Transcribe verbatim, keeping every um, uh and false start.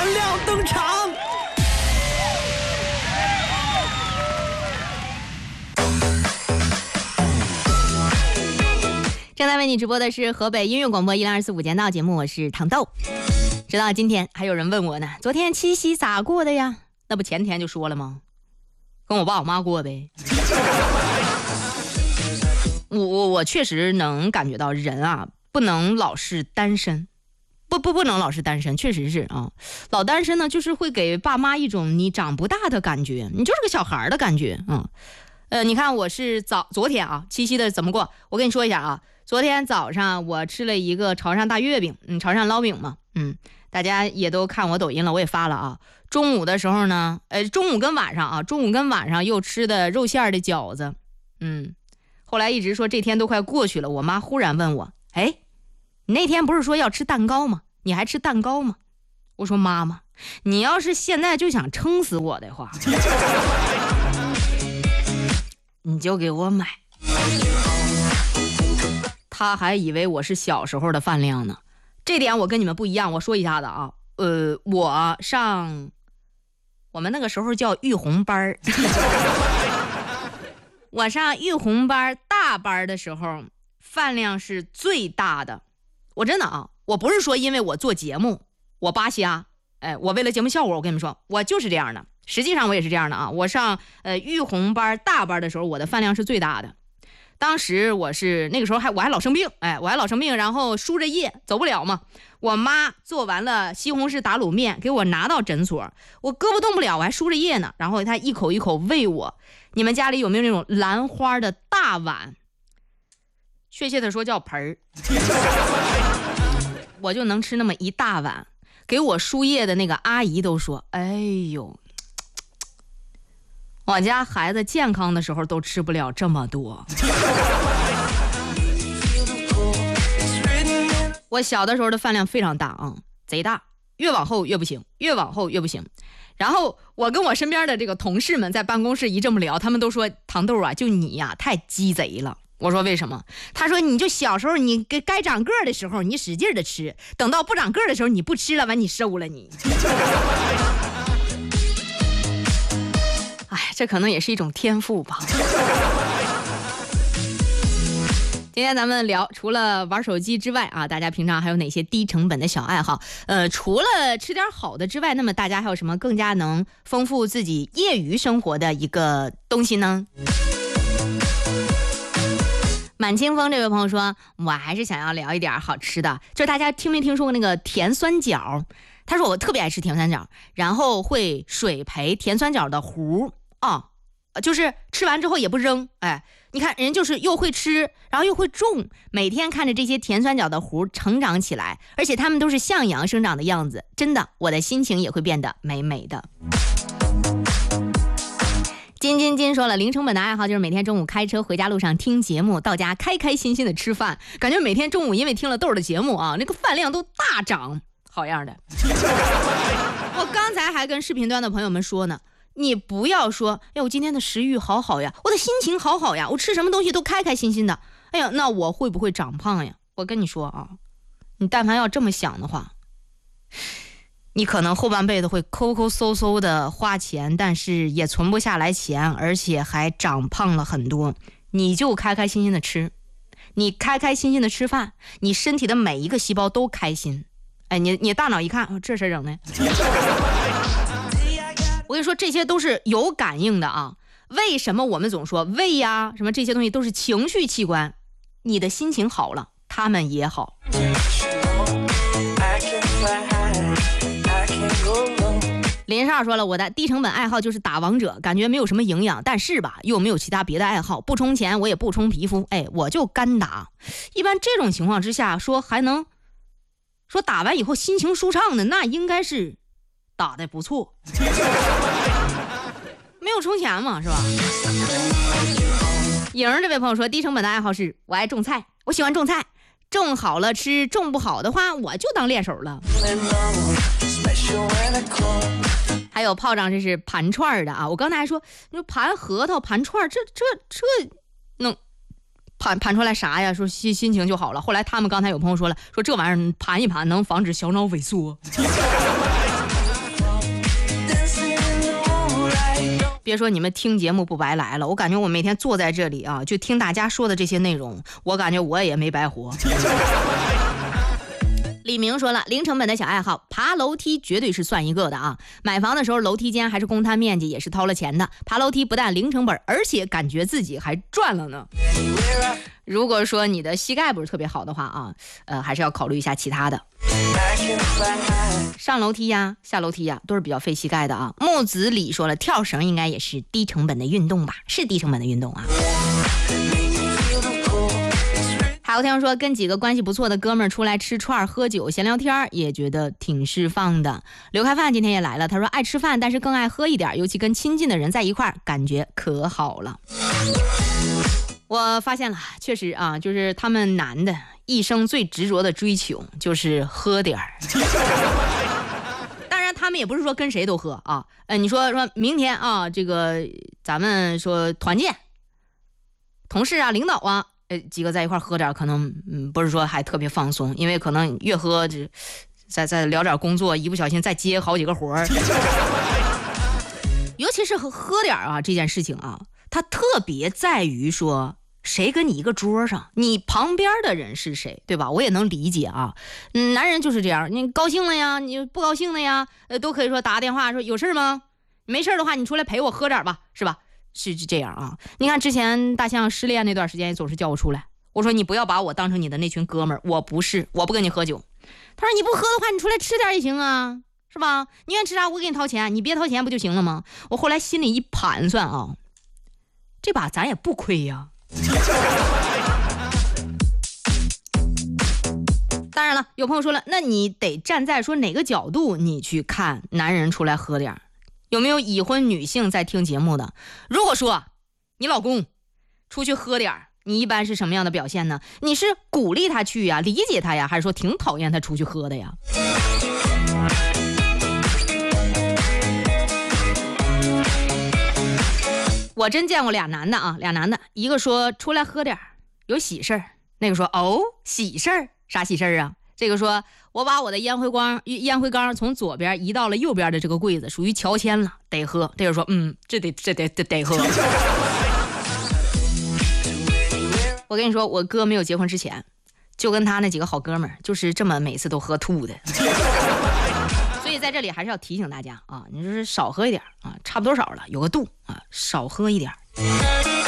韩亮登场。 正在为你直播的是河北音乐广播一零二四五间道节目，我是糖豆。直到今天还有人问我呢，昨天七夕咋过的呀？那不前天就说了吗？跟我爸我妈过呗。我我我确实能感觉到人啊，不能老是单身，不不不能老是单身，确实是啊。老单身呢，就是会给爸妈一种你长不大的感觉，你就是个小孩的感觉啊。呃，你看我是早昨天啊，七夕的怎么过？我跟你说一下啊。昨天早上我吃了一个潮汕大月饼，嗯，潮汕捞饼嘛，嗯，大家也都看我抖音了，我也发了啊。中午的时候呢，呃，中午跟晚上啊，中午跟晚上又吃的肉馅的饺子，嗯，后来一直说这天都快过去了，我妈忽然问我，哎，你那天不是说要吃蛋糕吗？你还吃蛋糕吗？我说妈妈，你要是现在就想撑死我的话，你就给我买。他还以为我是小时候的饭量呢，这点我跟你们不一样。我说一下子啊，呃，我上我们那个时候叫育红班我上育红班大班的时候，饭量是最大的。我真的啊，我不是说因为我做节目我扒瞎，哎，我为了节目效果，我跟你们说，我就是这样的。实际上我也是这样的啊。我上呃育红班大班的时候，我的饭量是最大的。当时我是那个时候还我还老生病，哎，我还老生病，然后输着液走不了嘛。我妈做完了西红柿打卤面给我拿到诊所，我胳膊动不了，我还输着液呢。然后她一口一口喂我。你们家里有没有那种兰花的大碗？确切的说叫盆儿，我就能吃那么一大碗。给我输液的那个阿姨都说：“哎呦。”我家孩子健康的时候都吃不了这么多。我小的时候的饭量非常大啊，贼大，越往后越不行，越往后越不行。然后我跟我身边的这个同事们在办公室一这么聊，他们都说糖豆啊，就你呀、啊、太鸡贼了。我说为什么？他说你就小时候你该长个的时候你使劲的吃，等到不长个的时候你不吃了，完你瘦了你。哎，这可能也是一种天赋吧。今天咱们聊，除了玩手机之外啊，大家平常还有哪些低成本的小爱好？呃，除了吃点好的之外，那么大家还有什么更加能丰富自己业余生活的一个东西呢？满清风这位朋友说，我还是想要聊一点好吃的，就是大家听没听说过那个甜酸饺？他说我特别爱吃甜酸饺，然后会水培甜酸饺的糊啊，就是吃完之后也不扔，哎，你看人就是又会吃，然后又会种，每天看着这些甜酸饺的糊成长起来，而且它们都是向阳生长的样子，真的，我的心情也会变得美美的。金金金说了，零成本的爱好就是每天中午开车回家路上听节目，到家开开心心的吃饭，感觉每天中午因为听了豆儿的节目啊，那个饭量都大涨，好样的。我刚才还跟视频端的朋友们说呢，你不要说哎，我今天的食欲好好呀，我的心情好好呀，我吃什么东西都开开心心的，哎呀，那我会不会长胖呀？我跟你说啊，你但凡要这么想的话，你可能后半辈子会抠抠搜搜的花钱，但是也存不下来钱，而且还长胖了很多。你就开开心心的吃，你开开心心的吃饭，你身体的每一个细胞都开心。哎，你你大脑一看，哦，这事整的。我跟你说，这些都是有感应的啊。为什么我们总说胃呀、什么这些东西都是情绪器官？你的心情好了，他们也好。林少说了，我的低成本爱好就是打王者，感觉没有什么营养，但是吧又没有其他别的爱好，不充钱我也不充皮肤，哎，我就干打。一般这种情况之下，说还能说打完以后心情舒畅的，那应该是打得不错。没有充钱嘛，是吧？颖儿这位朋友说，低成本的爱好是我爱种菜，我喜欢种菜，种好了吃，种不好的话我就当练手了。还有炮仗，这是盘串的啊！我刚才还说，你说盘核桃、盘串，这这这能盘盘出来啥呀？说心心情就好了。后来他们刚才有朋友说了，说这玩意儿盘一盘能防止小脑萎缩。 别说你们听节目不白来了，我感觉我每天坐在这里啊，就听大家说的这些内容，我感觉我也没白活。李明说了，零成本的小爱好，爬楼梯绝对是算一个的啊！买房的时候楼梯间还是公摊面积，也是掏了钱的。爬楼梯不但零成本，而且感觉自己还赚了呢。如果说你的膝盖不是特别好的话啊，呃，还是要考虑一下其他的。上楼梯呀，下楼梯呀，都是比较费膝盖的啊。木子李说了，跳绳应该也是低成本的运动吧？是低成本的运动啊。还有听说跟几个关系不错的哥们儿出来吃串喝酒闲聊天，也觉得挺释放的。刘开饭今天也来了，他说爱吃饭，但是更爱喝一点，尤其跟亲近的人在一块儿，感觉可好了。我发现了，确实啊，就是他们男的一生最执着的追求就是喝点儿。当然他们也不是说跟谁都喝啊，呃，你说说明天啊，这个咱们说团建，同事啊领导啊呃，几个在一块喝点，可能嗯不是说还特别放松，因为可能越喝这再再聊点工作，一不小心再接好几个活儿。尤其是喝喝点啊这件事情啊，它特别在于说谁跟你一个桌上，你旁边的人是谁，对吧？我也能理解啊，嗯，男人就是这样，你高兴了呀，你不高兴了呀，呃，都可以说打个电话说有事吗？没事的话，你出来陪我喝点吧，是吧？是这样啊，你看之前大象失恋那段时间也总是叫我出来，我说你不要把我当成你的那群哥们儿，我不是，我不跟你喝酒。他说你不喝的话，你出来吃点也行啊，是吧？你愿意吃啥我给你掏钱，你别掏钱不就行了吗？我后来心里一盘算啊，这把咱也不亏呀。当然了，有朋友说了，那你得站在说哪个角度你去看男人出来喝点，有没有已婚女性在听节目的？如果说你老公出去喝点，你一般是什么样的表现呢？你是鼓励他去呀，理解他呀，还是说挺讨厌他出去喝的呀？我真见过俩男的啊，俩男的，一个说出来喝点有喜事儿，那个说哦喜事儿，啥喜事儿啊？这个说我把我的烟灰缸烟灰缸从左边移到了右边的这个柜子，属于乔迁了，得喝。这个说嗯，这得这得这得喝。我跟你说，我哥没有结婚之前，就跟他那几个好哥们儿，就是这么每次都喝吐的。所以在这里还是要提醒大家啊，你就是少喝一点啊，差不多少了，有个度啊，少喝一点。